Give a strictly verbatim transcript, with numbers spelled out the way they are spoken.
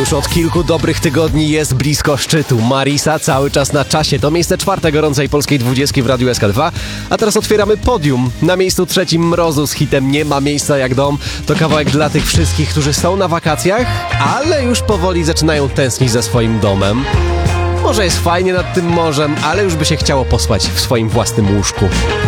już od kilku dobrych tygodni jest blisko szczytu. Marisa cały czas na czasie. To miejsce czwarte gorącej polskiej dwudziestki w Radiu S K dwa. A teraz otwieramy podium. Na miejscu trzecim Mrozu z hitem Nie ma miejsca jak dom. To kawałek dla tych wszystkich, którzy są na wakacjach, ale już powoli zaczynają tęsknić za swoim domem. Może jest fajnie nad tym morzem, ale już by się chciało pospać w swoim własnym łóżku.